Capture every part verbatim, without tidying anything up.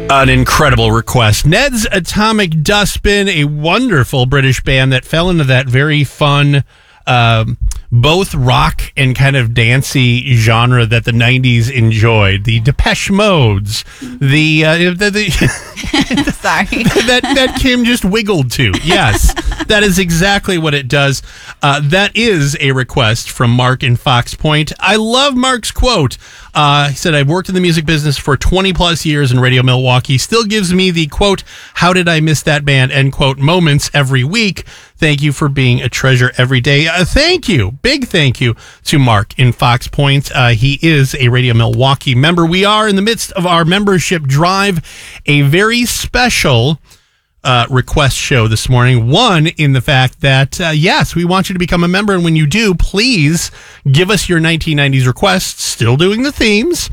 An incredible request. Ned's Atomic Dustbin, a wonderful British band that fell into that very fun, um, both rock and kind of dancey genre that the nineties enjoyed. The Depeche Modes, the, uh, the, the sorry that that Kim just wiggled to. Yes, that is exactly what it does. Uh, that is a request from Mark in Fox Point. I love Mark's quote. Uh, he said, I've worked in the music business for twenty plus years in Radio Milwaukee. Still gives me the quote, how did I miss that band, end quote, moments every week. Thank you for being a treasure every day. Uh, thank you. Big thank you to Mark in Fox Point. Uh, he is a Radio Milwaukee member. We are in the midst of our membership drive, a very special Uh, request show this morning. One, in the fact that, uh, yes, we want you to become a member. And when you do, please give us your nineteen nineties requests, still doing the themes.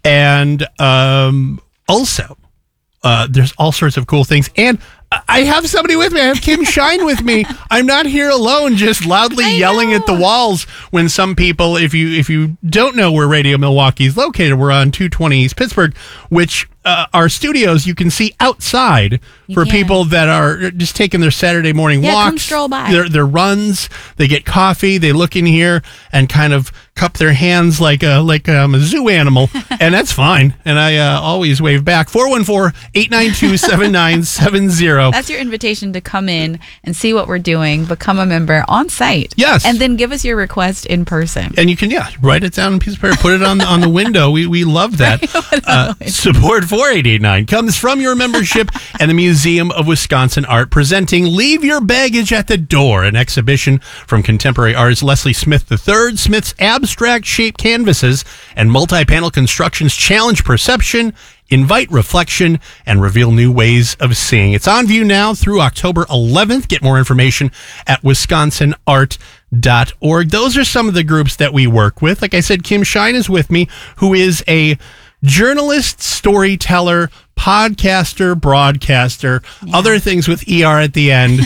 And um, also, uh, there's all sorts of cool things. And I have somebody with me. I have Kim Shine with me. I'm not here alone, just loudly yelling at the walls when some people, if you if you don't know where Radio Milwaukee is located, we're on two twenty East Pittsburgh, which uh, our studios you can see outside you for can. people that are just taking their Saturday morning yeah, walks. Come stroll by. Their, their runs. They get coffee. They look in here and kind of cup their hands like a like um, a zoo animal, and that's fine. And I uh, always wave back. four one four, eight nine two, seven nine seven zero. That's your invitation to come in and see what we're doing, become a member on site. Yes. And then give us your request in person. And you can, yeah, write it down in a piece of paper, put it on, on the window. We we love that. Uh, support for eight eight nine comes from your membership and the Museum of Wisconsin Art, presenting Leave Your Baggage at the Door, an exhibition from contemporary artist Leslie Smith the third. Smith's abstract-shaped canvases and multi-panel constructions challenge perception, invite reflection, and reveal new ways of seeing. It's on view now through October eleventh. Get more information at wisconsin art dot org. Those are some of the groups that we work with. Like I said, Kim Shine is with me, who is a journalist, storyteller, podcaster, broadcaster, yeah. other things with E R at the end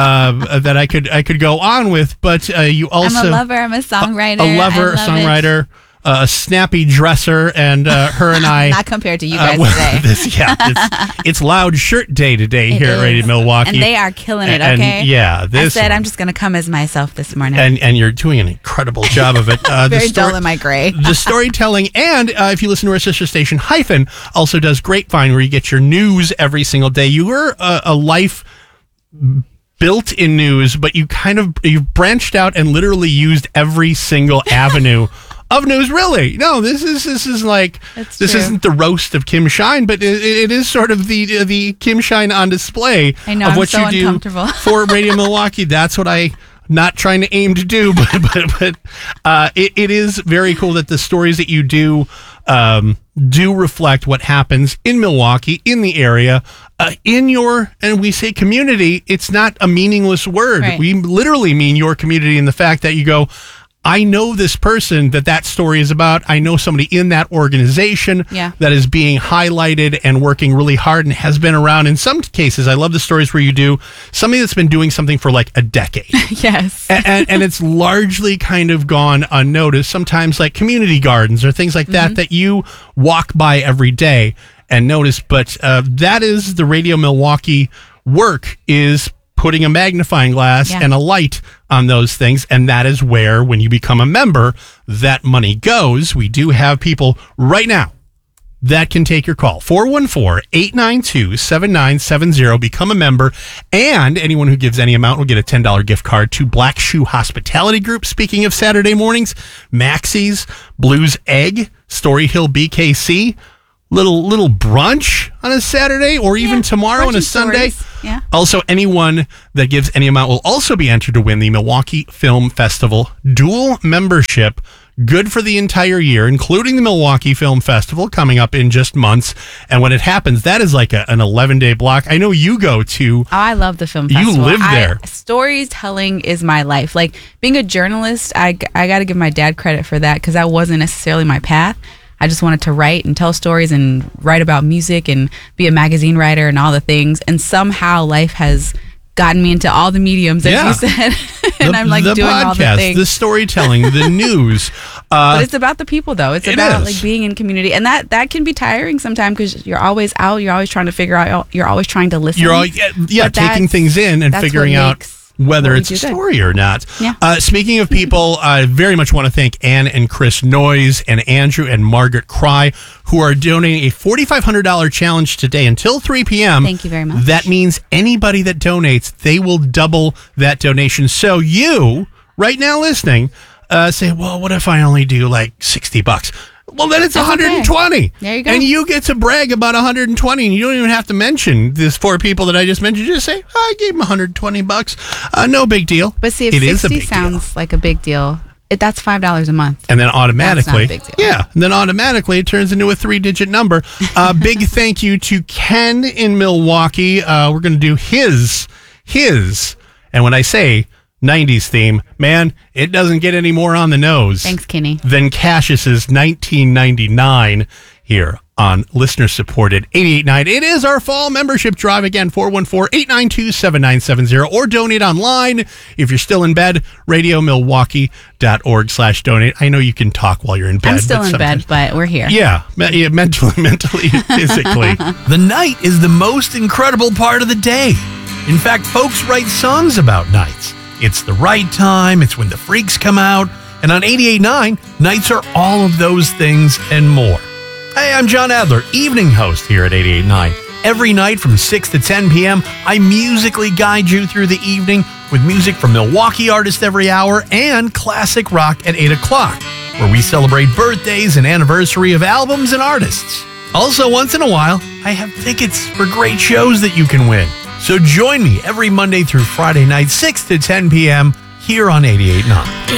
uh, that I could I could go on with. But uh, you also... I'm a lover, I'm a songwriter. A, a lover, a songwriter. It. A snappy dresser, and uh, her and I... Not compared to you guys uh, well, today. This, yeah, it's, it's Loud Shirt Day today it here is. at Radio Milwaukee. And they are killing it, and, okay? And yeah. This I said one. I'm just going to come as myself this morning. And and you're doing an incredible job of it. Uh, Very the story, dull in my gray. The storytelling, and uh, if you listen to our sister station, Hyphen, also does Grapevine, where you get your news every single day. You are a, a life... built in news, but you kind of you branched out and literally used every single avenue of news. Really, no. This is this is like That's this true. isn't the roast of Kim Shine, but it, it is sort of the the Kim Shine on display I know, of I'm what so you do uncomfortable. for Radio Milwaukee. That's what I. Not trying to aim to do, but but, but uh, it, it is very cool that the stories that you do um, do reflect what happens in Milwaukee, in the area, uh, in your, and we say community, it's not a meaningless word. Right. We literally mean your community in the fact that you go, I know this person that that story is about. I know somebody in that organization yeah. that is being highlighted and working really hard and has been around. In some cases, I love the stories where you do somebody that's been doing something for like a decade. Yes. and, and, and it's largely kind of gone unnoticed. Sometimes like community gardens or things like that, mm-hmm. that you walk by every day and notice. But uh, that is the Radio Milwaukee work, is putting a magnifying glass yeah. and a light on those things. And that is where, when you become a member, that money goes. We do have people right now that can take your call. four one four, eight nine two, seven nine seven zero. Become a member. And anyone who gives any amount will get a ten dollars gift card to Black Shoe Hospitality Group. Speaking of Saturday mornings, Maxie's, Blues Egg, Story Hill B K C. Little little brunch on a Saturday, or even yeah, tomorrow on a Sunday. Yeah. Also, anyone that gives any amount will also be entered to win the Milwaukee Film Festival dual membership. Good for the entire year, including the Milwaukee Film Festival coming up in just months. And when it happens, that is like a, an eleven-day block. I know you go to. Oh, I love the film you festival. live there. I, storytelling is my life. Like, being a journalist, I, I got to give my dad credit for that, because that wasn't necessarily my path. I just wanted to write and tell stories and write about music and be a magazine writer and all the things. And somehow life has gotten me into all the mediums, as Yeah. you said. and The- I'm like the doing podcast, all the things. the storytelling, the news. Uh, But it's about the people, though. It's it about is. like being in community, and that that can be tiring sometimes because you're always out. You're always trying to figure out. You're always trying to listen. You're all, yeah, yeah But taking that's- things in and that's figuring what out makes whether what we it's a do good. story or not. Yeah. Uh, speaking of people, I very much want to thank Ann and Chris Noyes and Andrew and Margaret Cry, who are donating a forty-five hundred dollars challenge today until three p.m. Thank you very much. That means anybody that donates, they will double that donation. So you, right now listening, uh, say, well, what if I only do like sixty bucks? Well, then it's That's one hundred twenty. okay. There you go. And you get to brag about one hundred twenty, and you don't even have to mention these four people that I just mentioned. Just say, I gave them one hundred twenty bucks. Uh, no big deal. But see, if It is a sixty big sounds deal. like a big deal, it, that's five dollars a month. And then automatically, That's not a big deal. yeah, and then automatically it turns into a three-digit number. Uh, big thank you to Ken in Milwaukee. Uh, we're going to do his, his, and when I say nineties theme, man, it doesn't get any more on the nose. Thanks, Kenny. Than Cassius's nineteen ninety-nine here on listener-supported eighty-eight point nine. It is our fall membership drive. Again, four one four, eight nine two, seven nine seven zero, or donate online if you're still in bed, radiomilwaukee.org slash donate. I know you can talk while you're in bed. I'm still but in sometimes- bed, but we're here. Yeah, me- yeah, mentally, mentally, physically. The night is the most incredible part of the day. In fact, folks write songs about nights. It's the right time, it's when the freaks come out, and on eighty-eight point nine, nights are all of those things and more. Hey, I'm John Adler, evening host here at eighty-eight point nine. Every night from six to ten p.m., I musically guide you through the evening with music from Milwaukee artists every hour and classic rock at eight o'clock, where we celebrate birthdays and anniversary of albums and artists. Also, once in a while, I have tickets for great shows that you can win. So join me every Monday through Friday night, six to ten p.m. here on eighty-eight point nine.